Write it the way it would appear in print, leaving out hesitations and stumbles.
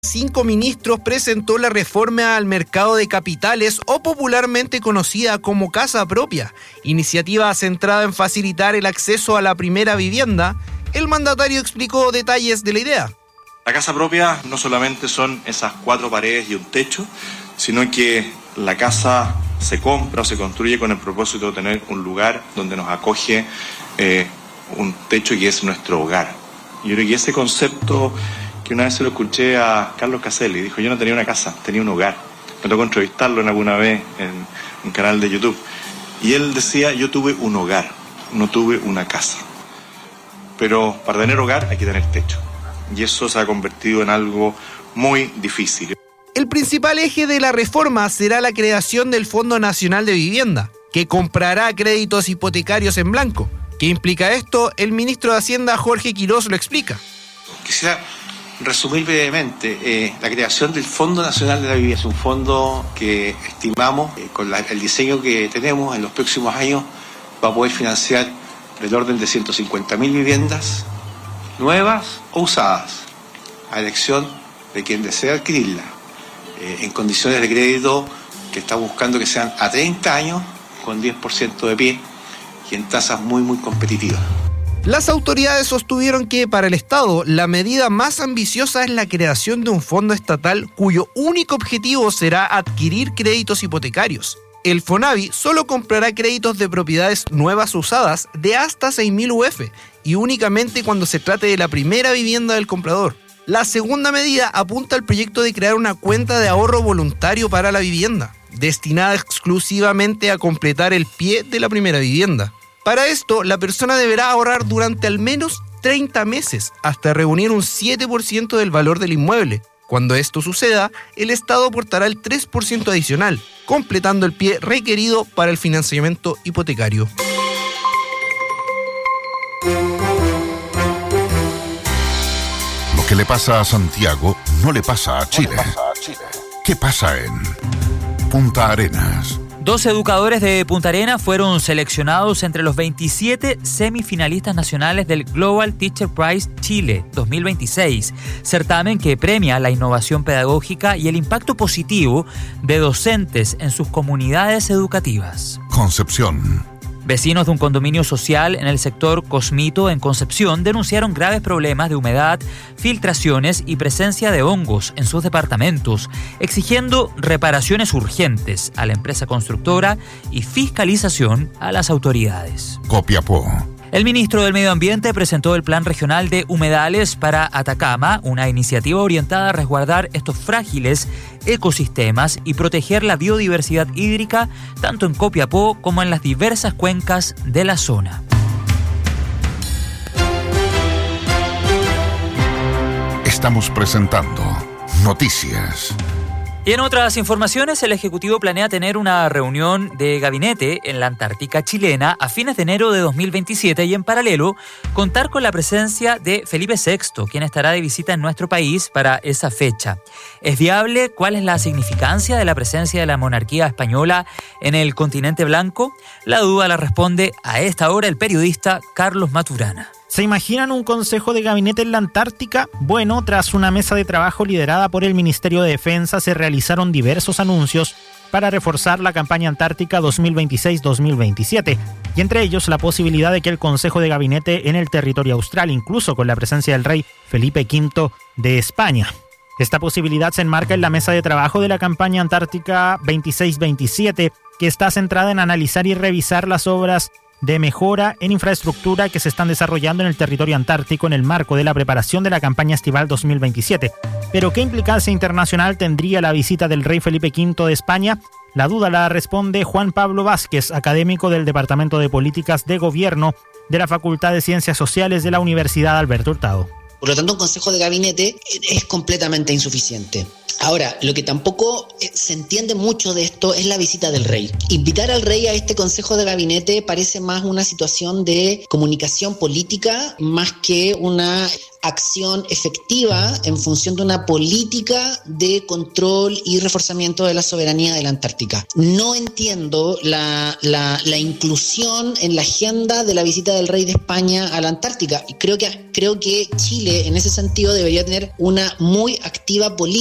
5 ministros presentó la reforma al mercado de capitales, o popularmente conocida como casa propia, iniciativa centrada en facilitar el acceso a la primera vivienda. El mandatario explicó detalles de la idea. La casa propia no solamente son esas 4 paredes y un techo, sino que la casa se compra o se construye con el propósito de tener un lugar donde nos acoge un techo que es nuestro hogar. Yo creo que ese concepto, que una vez se lo escuché a Carlos Caselli, dijo: yo no tenía una casa, tenía un hogar. Me tocó entrevistarlo en alguna vez en un canal de YouTube. Y él decía: yo tuve un hogar, no tuve una casa. Pero para tener hogar hay que tener techo. Y eso se ha convertido en algo muy difícil. El principal eje de la reforma será la creación del Fondo Nacional de Vivienda, que comprará créditos hipotecarios en blanco. ¿Qué implica esto? El ministro de Hacienda, Jorge Quirós, lo explica. Quisiera resumir brevemente. La creación del Fondo Nacional de la Vivienda es un fondo que estimamos, con el diseño que tenemos en los próximos años, va a poder financiar del orden de 150.000 viviendas nuevas o usadas, a elección de quien desea adquirirla, en condiciones de crédito que está buscando que sean a 30 años, con 10% de pie y en tasas muy, muy competitivas. Las autoridades sostuvieron que para el Estado la medida más ambiciosa es la creación de un fondo estatal cuyo único objetivo será adquirir créditos hipotecarios. El FONAVI solo comprará créditos de propiedades nuevas o usadas de hasta 6.000 UF y únicamente cuando se trate de la primera vivienda del comprador. La segunda medida apunta al proyecto de crear una cuenta de ahorro voluntario para la vivienda, destinada exclusivamente a completar el pie de la primera vivienda. Para esto, la persona deberá ahorrar durante al menos 30 meses hasta reunir un 7% del valor del inmueble. Cuando esto suceda, el Estado aportará el 3% adicional, completando el pie requerido para el financiamiento hipotecario. Lo que le pasa a Santiago no le pasa a Chile. ¿Qué pasa en Punta Arenas? 2 educadores de Punta Arenas fueron seleccionados entre los 27 semifinalistas nacionales del Global Teacher Prize Chile 2026, certamen que premia la innovación pedagógica y el impacto positivo de docentes en sus comunidades educativas. Concepción. Vecinos de un condominio social en el sector Cosmito, en Concepción, denunciaron graves problemas de humedad, filtraciones y presencia de hongos en sus departamentos, exigiendo reparaciones urgentes a la empresa constructora y fiscalización a las autoridades. Copiapó. El ministro del Medio Ambiente presentó el Plan Regional de Humedales para Atacama, una iniciativa orientada a resguardar estos frágiles ecosistemas y proteger la biodiversidad hídrica tanto en Copiapó como en las diversas cuencas de la zona. Estamos presentando Noticias. Y en otras informaciones, el Ejecutivo planea tener una reunión de gabinete en la Antártica chilena a fines de enero de 2027 y en paralelo contar con la presencia de Felipe VI, quien estará de visita en nuestro país para esa fecha. ¿Es viable? ¿Cuál es la significancia de la presencia de la monarquía española en el continente blanco? La duda la responde a esta hora el periodista Carlos Maturana. ¿Se imaginan un consejo de gabinete en la Antártica? Bueno, tras una mesa de trabajo liderada por el Ministerio de Defensa, se realizaron diversos anuncios para reforzar la campaña antártica 2026-2027, y entre ellos la posibilidad de que el consejo de gabinete en el territorio austral, incluso con la presencia del rey Felipe V de España. Esta posibilidad se enmarca en la mesa de trabajo de la campaña antártica 26-27, que está centrada en analizar y revisar las obras de mejora en infraestructura que se están desarrollando en el territorio antártico en el marco de la preparación de la campaña estival 2027. Pero ¿qué implicancia internacional tendría la visita del rey Felipe V de España? La duda la responde Juan Pablo Vázquez, académico del Departamento de Políticas de Gobierno de la Facultad de Ciencias Sociales de la Universidad Alberto Hurtado. Por lo tanto, un consejo de gabinete es completamente insuficiente. Ahora, lo que tampoco se entiende mucho de esto es la visita del rey. Invitar al rey a este consejo de gabinete parece más una situación de comunicación política más que una acción efectiva en función de una política de control y reforzamiento de la soberanía de la Antártica. No entiendo la inclusión en la agenda de la visita del rey de España a la Antártica. Creo que Chile en ese sentido debería tener una muy activa política